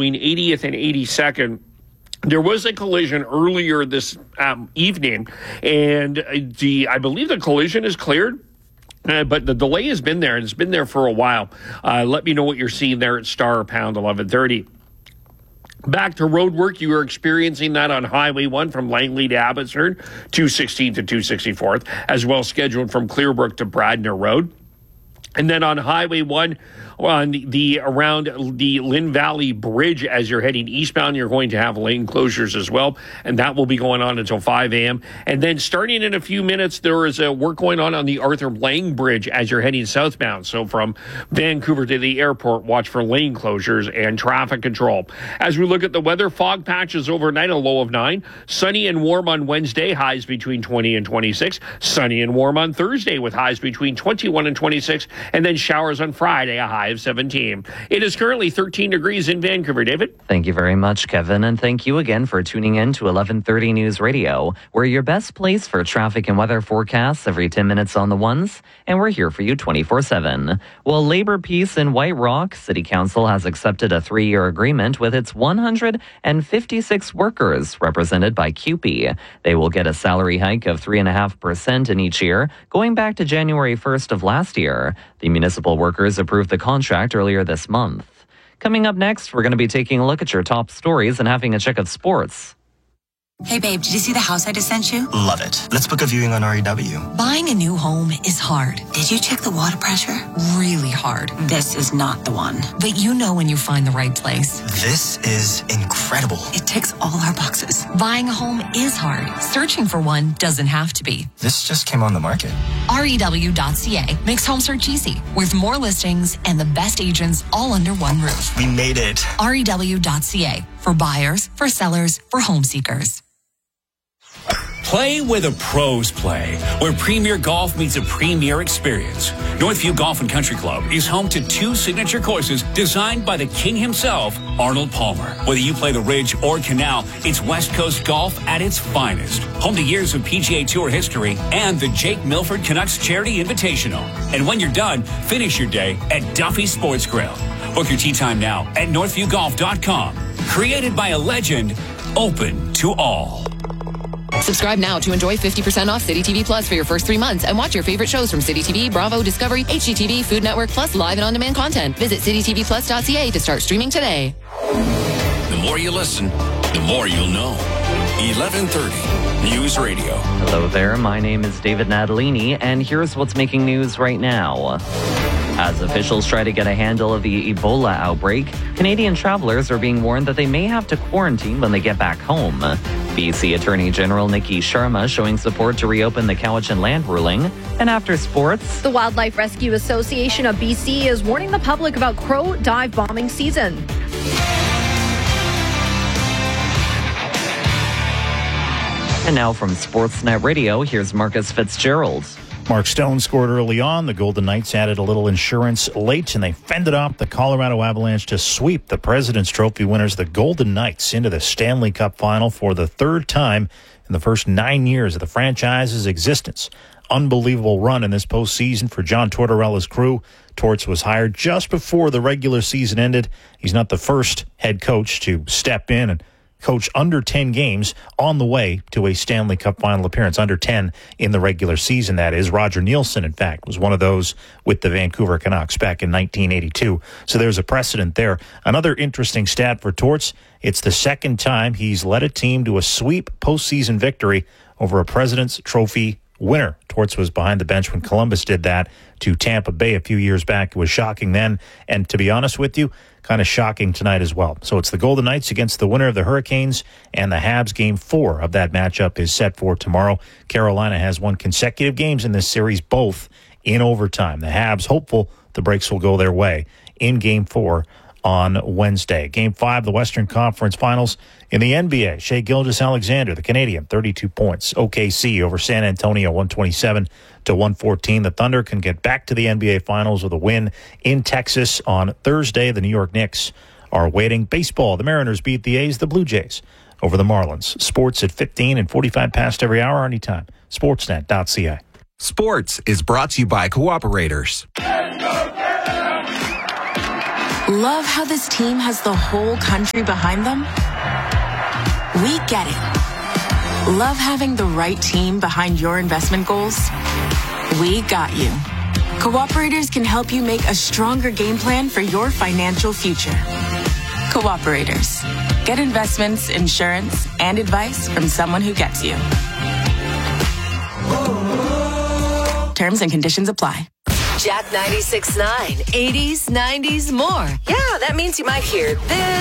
between 80th and 82nd. There was a collision earlier this evening, and I believe the collision is cleared. But the delay has been there, and it's been there for a while. Let me know what you're seeing there at star pound 1130. Back to road work, you are experiencing that on Highway 1 from Langley to Abbotsford, 216 to 264th, as well scheduled from Clearbrook to Bradner Road. And then on Highway 1, around the Lynn Valley Bridge, as you're heading eastbound, you're going to have lane closures as well, and that will be going on until 5 a.m. And then starting in a few minutes, there is work going on the Arthur Lang Bridge as you're heading southbound. So from Vancouver to the airport, watch for lane closures and traffic control. As we look at the weather, fog patches overnight, a low of 9. Sunny and warm on Wednesday, highs between 20 and 26. Sunny and warm on Thursday with highs between 21 and 26. And then showers on Friday, a high of 17. It is currently 13 degrees in Vancouver. David? Thank you very much, Kevin. And thank you again for tuning in to 1130 News Radio. We're your best place for traffic and weather forecasts every 10 minutes on the ones. And we're here for you 24/7. Well, Labor Peace in White Rock City Council has accepted a 3-year agreement with its 156 workers represented by CUPE. They will get a salary hike of 3.5% in each year, going back to January 1st of last year. The municipal workers approved the contract earlier this month. Coming up next, we're going to be taking a look at your top stories and having a check of sports. Hey babe, did you see the house I just sent you? Love it. Let's book a viewing on REW. Buying a new home is hard. Did you check the water pressure? Really hard. This is not the one. But you know when you find the right place. This is incredible. It ticks all our boxes. Buying a home is hard. Searching for one doesn't have to be. This just came on the market. REW.ca makes home search easy, with more listings and the best agents all under one roof. We made it. REW.ca, for buyers, for sellers, for home seekers. Play where the pros play, where Premier Golf meets a premier experience. Northview Golf and Country Club is home to 2 signature courses designed by the king himself, Arnold Palmer. Whether you play the Ridge or Canal, it's West Coast golf at its finest. Home to years of PGA Tour history and the Jake Milford Canucks Charity Invitational. And when you're done, finish your day at Duffy's Sports Grill. Book your tee time now at northviewgolf.com. Created by a legend, open to all. Subscribe now to enjoy 50% off City TV Plus for your first 3 months and watch your favorite shows from City TV, Bravo, Discovery, HGTV, Food Network, plus live and on-demand content. Visit citytvplus.ca to start streaming today. The more you listen, the more you'll know. 1130 News Radio. Hello there, my name is David Natalini, and here's what's making news right now. As officials try to get a handle of the Ebola outbreak, Canadian travelers are being warned that they may have to quarantine when they get back home. BC Attorney General Nikki Sharma showing support to reopen the Cowichan land ruling. And after sports, the Wildlife Rescue Association of BC is warning the public about crow dive bombing season. And now from Sportsnet Radio, here's Marcus Fitzgerald. Mark Stone scored early on. The Golden Knights added a little insurance late, and they fended off the Colorado Avalanche to sweep the President's Trophy winners, the Golden Knights, into the Stanley Cup Final for the 3rd time in the first 9 years of the franchise's existence. Unbelievable run in this postseason for John Tortorella's crew. Torts was hired just before the regular season ended. He's not the first head coach to step in and coach under 10 games on the way to a Stanley Cup final appearance, under 10 in the regular season, that is. Roger Nielsen, in fact, was one of those with the Vancouver Canucks back in 1982. So there's a precedent there. Another interesting stat for Torts, it's the 2nd time he's led a team to a sweep postseason victory over a President's Trophy winner. Torts was behind the bench when Columbus did that to Tampa Bay a few years back. It was shocking then, and to be honest with you, kind of shocking tonight as well. So it's the Golden Knights against the winner of the Hurricanes, and the Habs. Game 4 of that matchup is set for tomorrow. Carolina has won consecutive games in this series, both in overtime. The Habs hopeful the breaks will go their way in Game 4 on Wednesday. Game 5, the Western Conference Finals in the NBA. Shai Gilgeous-Alexander, the Canadian, 32 points. OKC over San Antonio, 127-114. The Thunder can get back to the NBA Finals with a win in Texas on Thursday. The New York Knicks are waiting. Baseball, the Mariners beat the A's, the Blue Jays over the Marlins. Sports at 15 and 45 past every hour, anytime. Sportsnet.ca. Sports is brought to you by Cooperators. Love how this team has the whole country behind them? We get it. Love having the right team behind your investment goals? We got you. Cooperators can help you make a stronger game plan for your financial future. Cooperators. Get investments, insurance, and advice from someone who gets you. Terms and conditions apply. Jack 96.9, 80s, 90s, more. Yeah, that means you might hear this.